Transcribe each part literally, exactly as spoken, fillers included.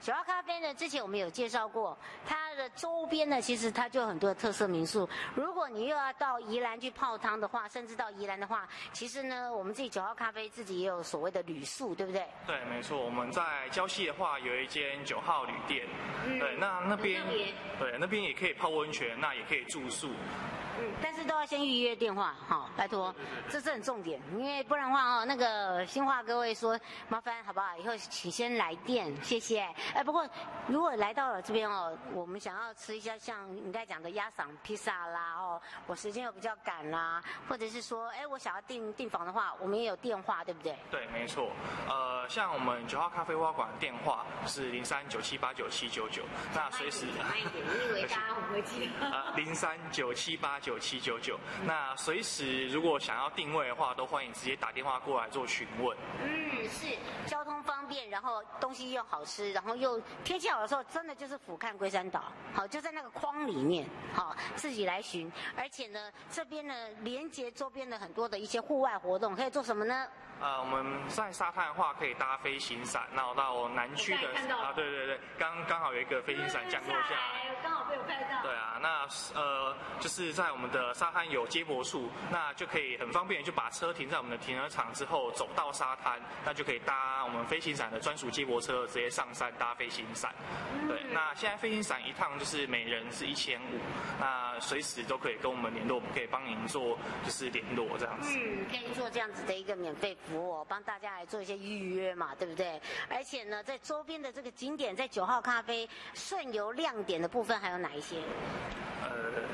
九号咖啡呢，之前我们有介绍过，它的周边呢，其实它就有很多的特色民宿。如果你又要到宜兰去泡汤的话，甚至到宜兰的话，其实呢，我们自己九号咖啡自己也有所谓的旅宿，对不对？ 对，没错。我们在礁溪的话，有一间九号旅店，嗯、对，那那边对那边也可以泡温泉，那也可以住宿。 嗯，但是都要先预约电话，好，拜托，这是很重点，因为不然的话哦，那个新化各位说麻烦好不好？以后请先来电，谢谢。哎，不过如果来到了这边哦，我们想要吃一下像你刚才讲的鸭嗓披萨啦，哦，我时间又比较赶啦，或者是说，哎，我想要订订房的话，我们也有电话，对不对？ 对，没错。呃，像我们九号咖啡花馆电话是零三九七八九七九九，那随时慢一点，你以为大家很会记？ 啊，零三九七八九七九九。那随时如果想要定位的话，都欢迎直接打电话过来做询问。 嗯，是交通方便，然后东西又好吃，然后又天气好的时候，真的就是俯瞰龟山岛，好，就在那个框里面，好，自己来寻。而且呢，这边呢连接周边的很多的一些户外活动，可以做什么呢？ 呃，我们在沙滩的话，可以搭飞行伞，然后到南区的啊，对对对，刚刚好有一个飞行伞降落下来， 刚好被我拍到。 对啊，那呃，就是在我们的沙滩有接驳处，那就可以很方便，就把车停在我们的停车场之后，走到沙滩，那就可以搭我们飞行伞的专属接驳车，直接上山搭飞行伞。对，那现在飞行伞一趟就是每人是一千五，那随时都可以跟我们联络，我们可以帮您做就是联络这样子。 嗯，可以做这样子的一个免费服务，帮大家来做一些预约嘛，对不对？而且呢，在周边的这个景点，在九号咖啡顺游亮点的部分还有哪一些？ 呃。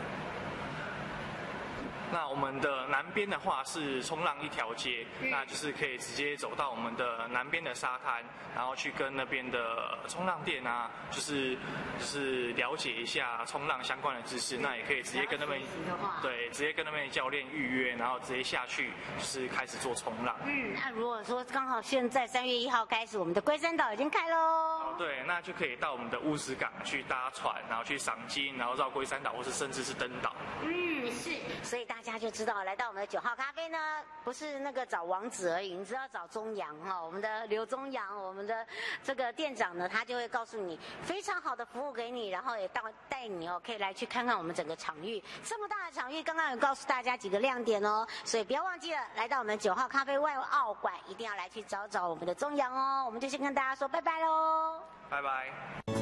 那我们的南边的话是冲浪一条街，嗯、那就是可以直接走到我们的南边的沙滩，然后去跟那边的冲浪店啊，就是就是了解一下冲浪相关的知识。那也可以直接跟那边对，直接跟那边的教练预约，然后直接下去就是开始做冲浪。 嗯，那如果说刚好现在三月一号开始，我们的龟山岛已经开喽。 哦，对，那就可以到我们的乌石港去搭船，然后去赏鲸，然后绕龟山岛，或是甚至是登岛。 嗯，是，所以大家就知道，来到我们的九号咖啡呢，不是那个找王子而已，你只要找中阳哈，我们的刘中阳，我们的这个店长呢，他就会告诉你非常好的服务给你，然后也带带你哦，可以来去看看我们整个场域，这么大的场域，刚刚有告诉大家几个亮点哦，所以不要忘记了，来到我们九号咖啡外澳馆，一定要来去找找我们的中阳哦，我们就先跟大家说拜拜喽， 拜拜。